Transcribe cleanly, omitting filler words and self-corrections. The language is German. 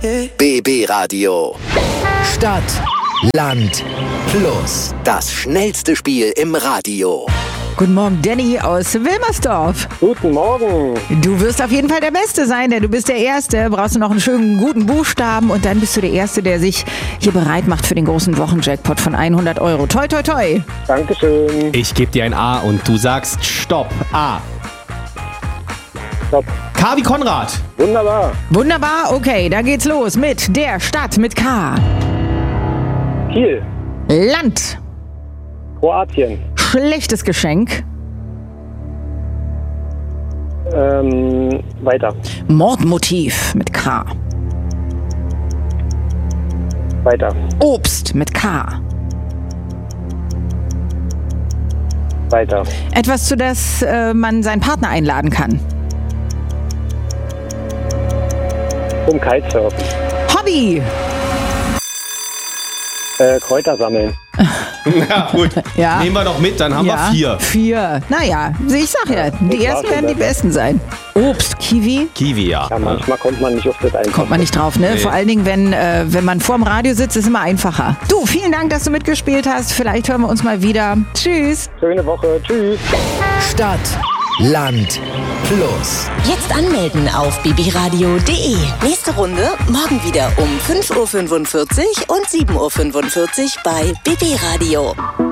BB Radio. Stadt, Land, Plus. Das schnellste Spiel im Radio. Guten Morgen, Danny aus Wilmersdorf. Guten Morgen. Du wirst auf jeden Fall der Beste sein, denn du bist der Erste. Brauchst du noch einen schönen, guten Buchstaben und dann bist du der Erste, der sich hier bereit macht für den großen Wochenjackpot von 100 Euro. Toi, toi, toi. Dankeschön. Ich gebe dir ein A und du sagst Stopp. A. Stopp. K wie Konrad. Wunderbar. Wunderbar, okay, da geht's los mit der Stadt mit K. Kiel. Land. Kroatien. Schlechtes Geschenk. Weiter. Mordmotiv mit K. Weiter. Obst mit K. Weiter. Etwas, zu das man seinen Partner einladen kann. Zum Kitesurfen. Hobby. Kräuter sammeln. Ja, gut. Ja. Nehmen wir doch mit, dann haben wir 4. 4. Naja, ich sag ja, die das ersten war werden die schon besten sein. Obst, Kiwi. Kiwi, ja. Ja, manchmal kommt man nicht auf das Einkommen. Kommt man nicht drauf, ne? Nee. Vor allen Dingen, wenn man vorm Radio sitzt, ist immer einfacher. Du, vielen Dank, dass du mitgespielt hast. Vielleicht hören wir uns mal wieder. Tschüss. Schöne Woche. Tschüss. Stadt, Land, Plus. Jetzt anmelden auf bbradio.de. Nächste Runde morgen wieder um 5.45 Uhr und 7.45 Uhr bei BB Radio.